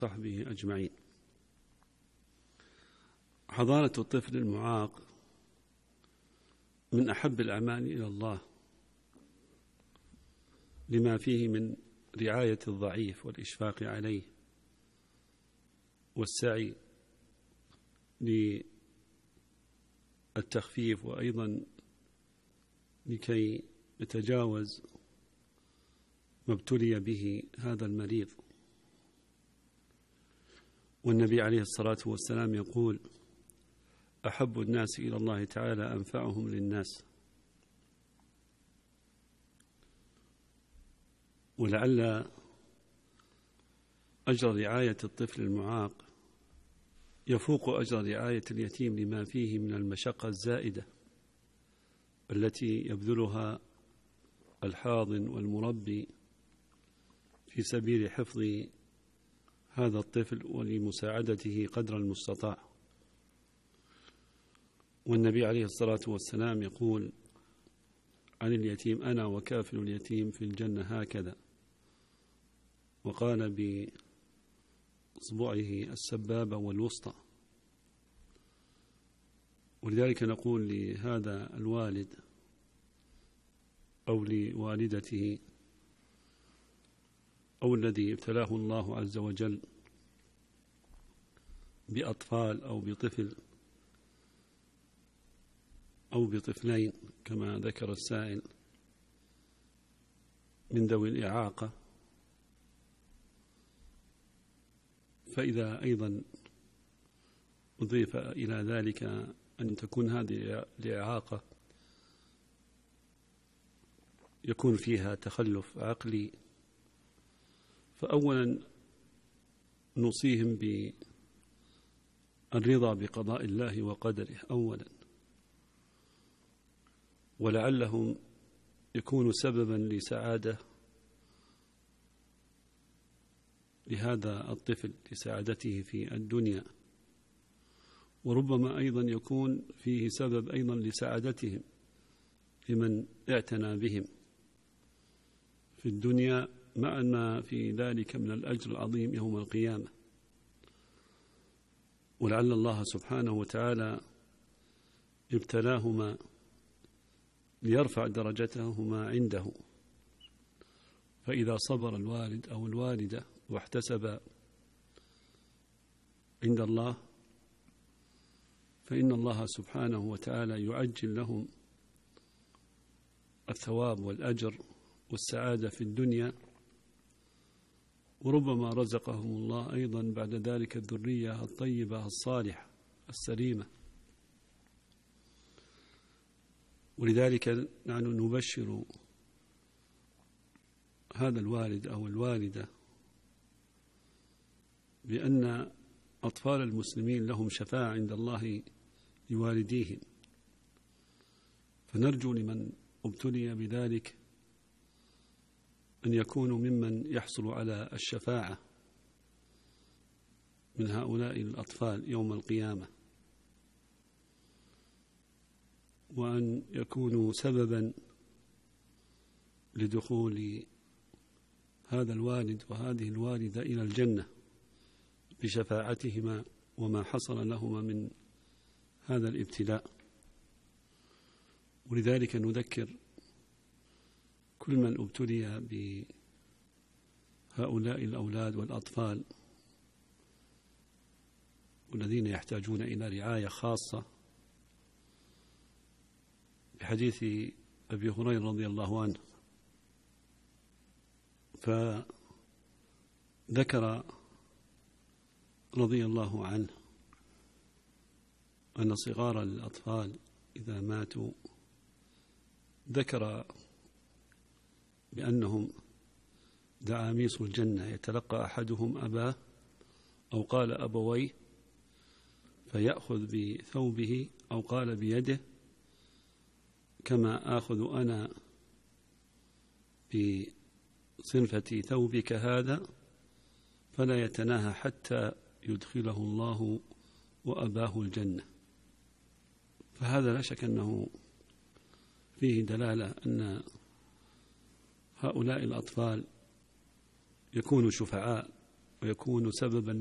وصحبه أجمعين. حضانة الطفل المعاق من أحب الأعمال إلى الله لما فيه من رعاية الضعيف والإشفاق عليه والسعي للتخفيف، وأيضا لكي يتجاوز ما ابتلي به هذا المريض. والنبي عليه الصلاة والسلام يقول: أحب الناس إلى الله تعالى أنفعهم للناس. ولعل أجر رعاية الطفل المعاق يفوق أجر رعاية اليتيم لما فيه من المشقة الزائدة التي يبذلها الحاضن والمربي في سبيل حفظ هذا الطفل ولمساعدته قدر المستطاع. والنبي عليه الصلاة والسلام يقول عن اليتيم: أنا وكافل اليتيم في الجنة هكذا، وقال بإصبعه السبابة والوسطى. ولذلك نقول لهذا الوالد أو لوالدته أو الذي ابتلاه الله عز وجل بأطفال أو بطفل أو بطفلين كما ذكر السائل من ذوي الإعاقة، فإذا أيضا أضيف إلى ذلك أن تكون هذه الإعاقة يكون فيها تخلف عقلي، فأولا نوصيهم بالرضا بقضاء الله وقدره أولا، ولعلهم يكونوا سببا لسعادة لهذا الطفل، لسعادته في الدنيا، وربما أيضا يكون فيه سبب أيضا لسعادتهم لمن اعتنى بهم في الدنيا، مع ما في ذلك من الأجر العظيم يوم القيامة. ولعل الله سبحانه وتعالى ابتلاهما ليرفع درجتهما عنده، فإذا صبر الوالد أو الوالدة واحتسب عند الله فإن الله سبحانه وتعالى يعجل لهم الثواب والأجر والسعادة في الدنيا، وربما رزقهم الله أيضا بعد ذلك الذرية الطيبة الصالحة السليمة. ولذلك نحن نبشر هذا الوالد أو الوالدة بأن أطفال المسلمين لهم شفاعة عند الله لوالديهم، فنرجو لمن ابتلي بذلك أن يكونوا ممن يحصل على الشفاعة من هؤلاء الأطفال يوم القيامة، وأن يكونوا سببا لدخول هذا الوالد وهذه الوالدة إلى الجنة بشفاعتهما وما حصل لهما من هذا الابتلاء. ولذلك نذكر كل من ابتلي بهؤلاء الأولاد والأطفال والذين يحتاجون إلى رعاية خاصة بحديث أبي هريرة رضي الله عنه، فذكر رضي الله عنه أن صغار الأطفال إذا ماتوا ذكر بأنهم دعاميس الجنة يتلقى أحدهم أباه أو قال أبويه فيأخذ بثوبه أو قال بيده كما آخذ أنا بصنفة ثوبك هذا، فلا يتناهى حتى يدخله الله وأباه الجنة. فهذا لا شك أنه فيه دلالة أن هؤلاء الأطفال يكونوا شفعاء ويكون سببا